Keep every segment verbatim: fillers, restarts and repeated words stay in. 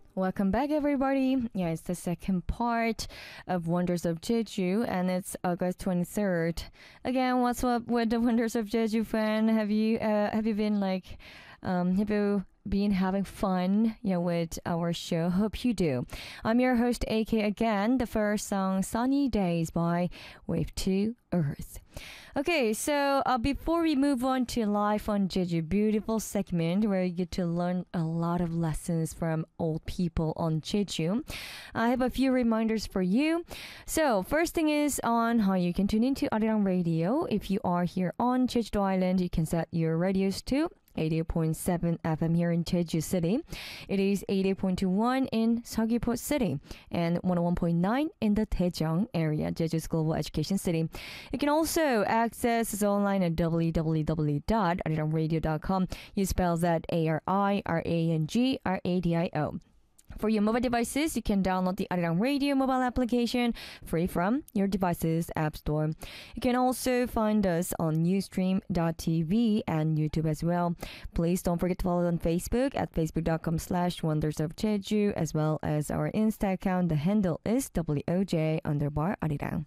Welcome back, everybody. Yeah, it's the second part of Wonders of Jeju, and it's August twenty-third. Again, what's up with the Wonders of Jeju fan? Have you uh, have you been like, um, have you been having fun, you know, with our show? Hope you do. I'm your host, A K again. The first song, "Sunny Days" by Wave to Earth. Okay, so uh, before we move on to Life on Jeju, beautiful segment where you get to learn a lot of lessons from old people on Jeju, I have a few reminders for you. So first thing is on how you can tune into Arirang Radio. If you are here on Jeju Island, you can set your radios to eighty point seven F M here in Jeju City. It is eighty point two one in Seogwipo City and one oh one point nine in the Daejeong area, Jeju's global education city. You can also access us online at w w w dot arirang radio dot com. You spell that A R I R A N G R A D I O. For your mobile devices, you can download the Arirang Radio mobile application free from your device's app store. You can also find us on ustream dot t v and YouTube as well. Please don't forget to follow on Facebook at facebook dot com slash wonders of Jeju, as well as our Insta account. The handle is W O J underbar Arirang.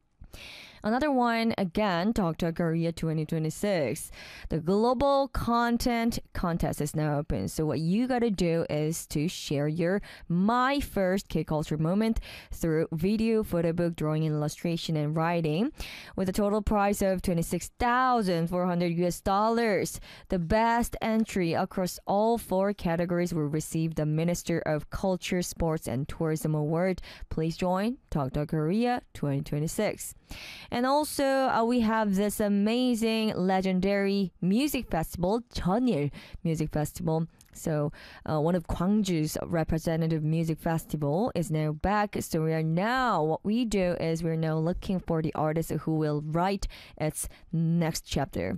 Another one, again, Talk to Korea twenty twenty-six. The Global Content Contest is now open. So what you gotta do is to share your My First K-Culture moment through video, photo book, drawing, illustration, and writing with a total prize of twenty-six thousand four hundred U S dollars. The best entry across all four categories will receive the Minister of Culture, Sports, and Tourism Award. Please join Talk to Korea twenty twenty-six. And also, uh, we have this amazing, legendary music festival, Jeonil Music Festival. So, uh, one of Gwangju's representative music festival is now back. So we are now, what we do is we're now looking for the artist who will write its next chapter.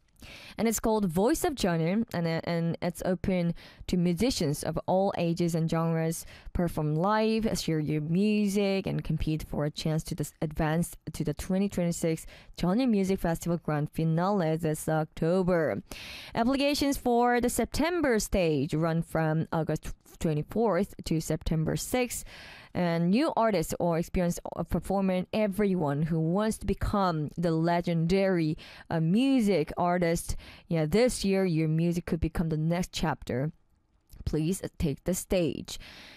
And it's called Voice of Jeonil, and, and it's open to musicians of all ages and genres perform live, share your music, and compete for a chance to this advance to the twenty twenty-six Jeonil Music Festival Grand Finale this October. Applications for the September stage run from August twenty-fourth to September sixth. And new artists or experienced performer, everyone who wants to become the legendary uh, music artist, yeah, this year your music could become the next chapter. Please take the stage.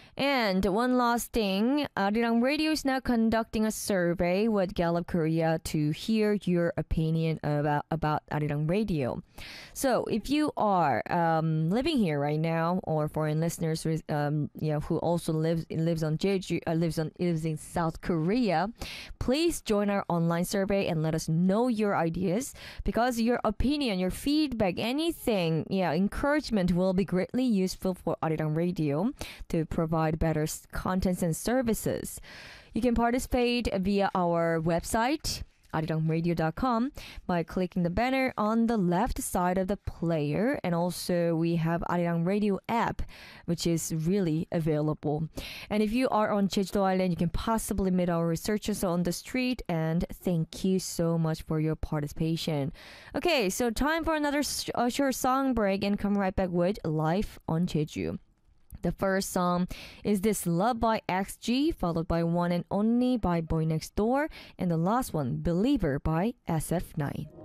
And one last thing, Arirang Radio is now conducting a survey with Gallup Korea to hear your opinion about, about Arirang Radio. So if you are um, living here right now, or foreign listeners um, you know, who also lives lives on Jeju, uh, lives on lives in South Korea, please join our online survey and let us know your ideas, because your opinion, your feedback, anything, yeah, encouragement will be greatly useful for Arirang Radio to provide better contents and services. You can participate via our website, arirang radio dot com, by clicking the banner on the left side of the player. And also we have Arirang Radio app, which is really available. And if you are on Jeju Island, you can possibly meet our researchers on the street. And thank you so much for your participation. Okay, so time for another sh- uh, short song break, and come right back with Life on Jeju. The first song is This Love by X G, followed by One and Only by Boy Next Door, and the last one, Believer by S F nine.